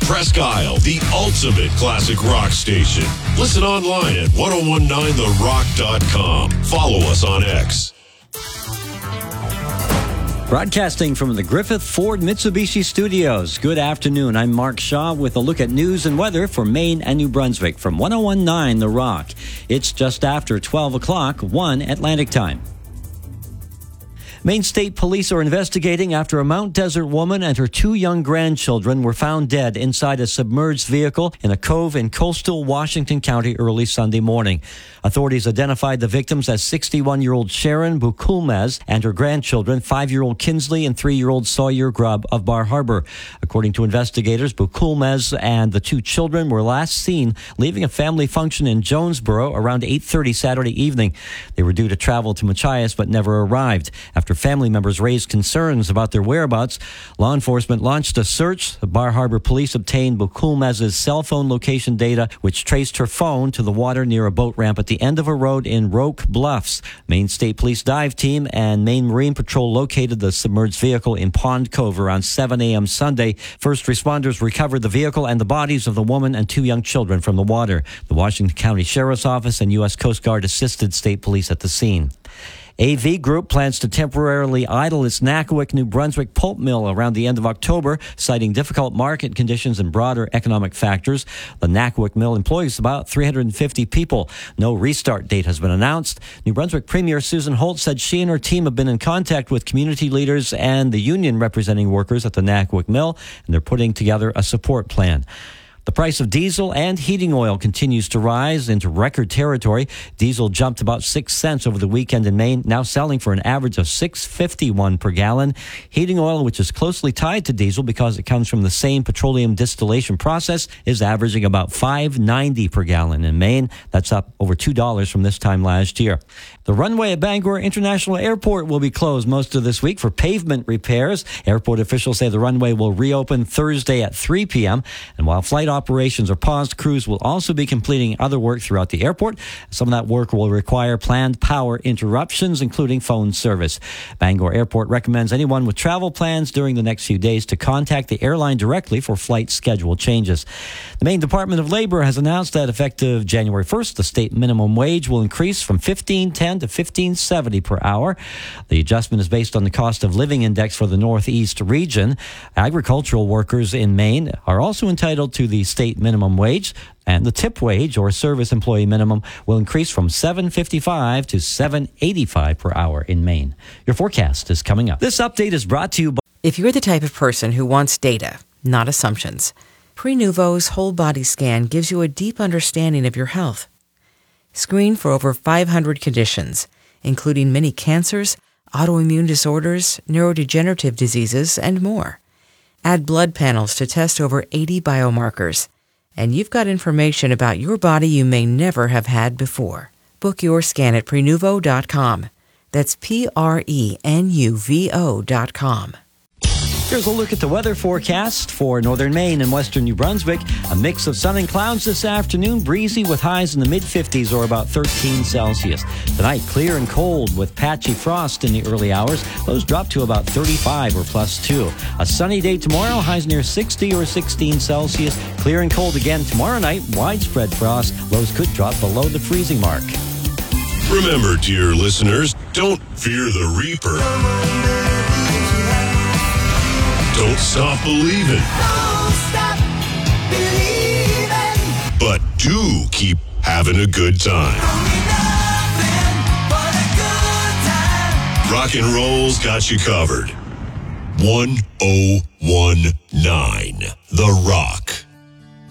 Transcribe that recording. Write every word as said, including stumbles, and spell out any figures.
Presque Isle, the ultimate classic rock station. Listen online at ten nineteen the rock dot com. Follow us on X. Broadcasting from the Griffith Ford Mitsubishi Studios. Good afternoon. I'm Mark Shaw with a look at news and weather for Maine and New Brunswick from ten nineteen The Rock. It's just after twelve o'clock, one Atlantic time. Maine State Police are investigating after a Mount Desert woman and her two young grandchildren were found dead inside a submerged vehicle in a cove in coastal Washington County early Sunday morning. Authorities identified the victims as sixty-one-year-old Sharon Bukulmez and her grandchildren, five-year-old Kinsley and three-year-old Sawyer Grubb of Bar Harbor. According to investigators, Bukulmez and the two children were last seen leaving a family function in Jonesboro around eight thirty Saturday evening. They were due to travel to Machias but never arrived. After family members raised concerns about their whereabouts, law enforcement launched a search. The Bar Harbor police obtained Bukulmez's cell phone location data, which traced her phone to the water near a boat ramp at the end of a road in Roque Bluffs. Maine State Police dive team and Maine Marine Patrol located the submerged vehicle in Pond Cove around seven a.m. Sunday. First responders recovered the vehicle and the bodies of the woman and two young children from the water. The Washington County Sheriff's Office and U S Coast Guard assisted state police at the scene. A V Group plans to temporarily idle its Nakiwik, New Brunswick pulp mill around the end of October, citing difficult market conditions and broader economic factors. The Nakiwik mill employs about three hundred fifty people. No restart date has been announced. New Brunswick Premier Susan Holt said she and her team have been in contact with community leaders and the union representing workers at the Nakiwik mill, and they're putting together a support plan. The price of diesel and heating oil continues to rise into record territory. Diesel jumped about six cents over the weekend in Maine, now selling for an average of six dollars and fifty-one cents per gallon. Heating oil, which is closely tied to diesel because it comes from the same petroleum distillation process, is averaging about five dollars and ninety cents per gallon in Maine. That's up over two dollars from this time last year. The runway at Bangor International Airport will be closed most of this week for pavement repairs. Airport officials say the runway will reopen Thursday at three p.m. And while flight operations are paused, crews will also be completing other work throughout the airport. Some of that work will require planned power interruptions, including phone service. Bangor Airport recommends anyone with travel plans during the next few days to contact the airline directly for flight schedule changes. The Maine Department of Labor has announced that effective January first, the state minimum wage will increase from fifteen ten to fifteen seventy per hour. The adjustment is based on the cost of living index for the Northeast region. Agricultural workers in Maine are also entitled to the state minimum wage, and the tip wage or service employee minimum will increase from seven dollars and fifty-five cents to seven dollars and eighty-five cents per hour in Maine. Your forecast is coming up. This update is brought to you by... If you're the type of person who wants data, not assumptions, Prenuvo's whole body scan gives you a deep understanding of your health. Screen for over five hundred conditions, including many cancers, autoimmune disorders, neurodegenerative diseases, and more. Add blood panels to test over eighty biomarkers, and you've got information about your body you may never have had before. Book your scan at prenuvo dot com. That's P R E N U V O dot com. Here's a look at the weather forecast for northern Maine and western New Brunswick. A mix of sun and clouds this afternoon, breezy with highs in the mid-fifties or about thirteen Celsius. Tonight, clear and cold with patchy frost in the early hours. Those drop to about thirty-five or plus two. A sunny day tomorrow, highs near sixty or sixteen Celsius. Clear and cold again tomorrow night, widespread frost. Lows could drop below the freezing mark. Remember, dear listeners, don't fear the reaper. Don't stop believing. Don't stop believing. But do keep having a good time. Nothing but a good time. Rock and roll's got you covered. ten nineteen The Rock.